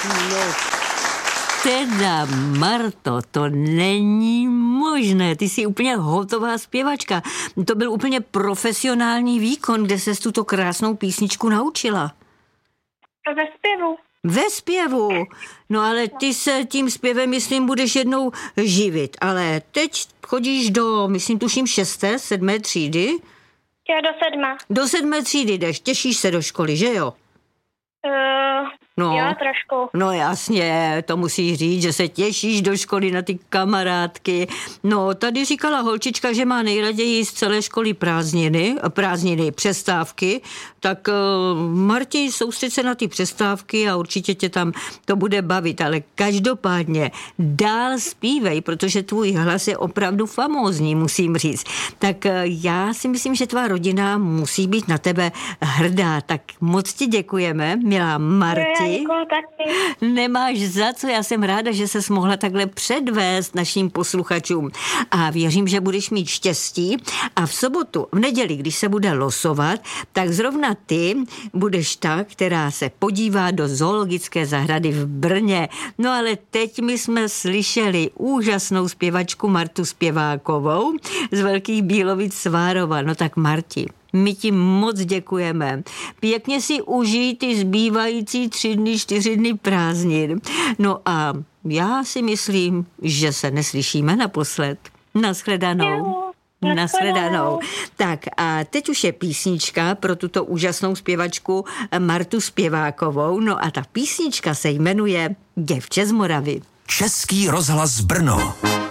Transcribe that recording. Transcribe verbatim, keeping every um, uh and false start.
No, teda, Marto, to není možné. Ty jsi úplně hotová zpěvačka. To byl úplně profesionální výkon, kde ses tuto krásnou písničku naučila. Ve zpěvu. Ve zpěvu. No ale ty se tím zpěvem, myslím, budeš jednou živit. Ale teď chodíš do, myslím, tuším šesté, sedmé třídy. Já do sedma. Do sedmé třídy jdeš, těšíš se do školy, že jo? Uh, No, jo, trošku. No jasně, to musíš říct, že se těšíš do školy na ty kamarádky. No, tady říkala holčička, že má nejraději z celé školy prázdniny, prázdniny, přestávky, tak uh, Marti, soustřeď se na ty přestávky a určitě tě tam to bude bavit, ale každopádně dál zpívej, protože tvůj hlas je opravdu famózní, musím říct. Tak uh, já si myslím, že tvá rodina musí být na tebe hrdá, tak moc ti děkujeme, milá Marti. Děkuju taky. Nemáš za co, já jsem ráda, že ses mohla takhle předvést našim posluchačům a věřím, že budeš mít štěstí a v sobotu, v neděli, když se bude losovat, tak zrovna ty budeš ta, která se podívá do zoologické zahrady v Brně. No ale teď my jsme slyšeli úžasnou zpěvačku Martu Zpěvákovou z Velkých Bílovic Svárova. No tak Marti, my ti moc děkujeme. Pěkně si užij ty zbývající tři dny, čtyři dny prázdnin. No a já si myslím, že se neslyšíme naposled. Nashledanou. Nashledanou. Tak a teď už je písnička pro tuto úžasnou zpěvačku Martu Zpěvákovou. No a ta písnička se jmenuje Děvče z Moravy. Český rozhlas Brno.